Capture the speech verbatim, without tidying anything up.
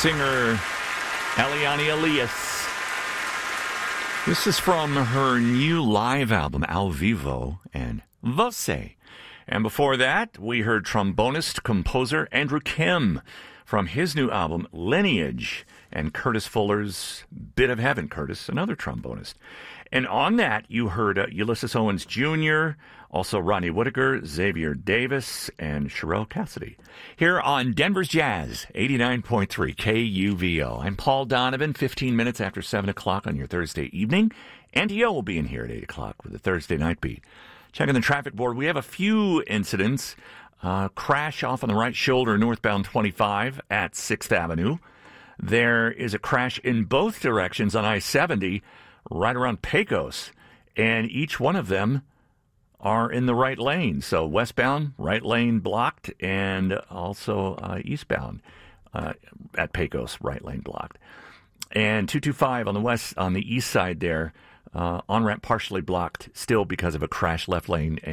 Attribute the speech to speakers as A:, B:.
A: singer Eliane Elias. This is from her new live album, Ao Vivo, and Você. And before that, we heard trombonist, composer Andrew Kim from his new album, Lineage, and Curtis Fuller's Bit of Heaven. Curtis, another trombonist. And on that, you heard uh, Ulysses Owens Junior, also Rodney Whitaker, Xavier Davis, and Sherelle Cassidy. Here on Denver's Jazz, eighty-nine point three K U V O. I'm Paul Donovan, fifteen minutes after seven o'clock on your Thursday evening. Andy O will be in here at eight o'clock with the Thursday Night Beat. Checking the traffic board, we have a few incidents. Uh, crash off on the right shoulder, northbound twenty-five at sixth Avenue. There is a crash in both directions on I seventy, right around Pecos, and each one of them are in the right lane. So westbound, right lane blocked, and also uh, eastbound uh, at Pecos, right lane blocked. And two twenty-five on the west, on the east side there, uh, on-ramp partially blocked still because of a crash left lane.